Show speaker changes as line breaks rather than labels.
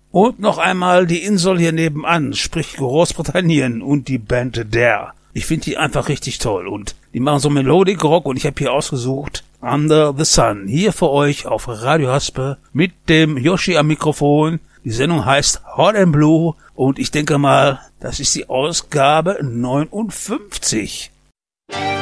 Und noch einmal die Insel hier nebenan, sprich Großbritannien und die Band Dare. Ich finde die einfach richtig toll und die machen so Melodic Rock und ich habe hier ausgesucht Under the Sun. Hier für euch auf Radio Haspe mit dem Yoshi am Mikrofon. Die Sendung heißt Hot and Blue und ich denke mal, das ist die Ausgabe 59.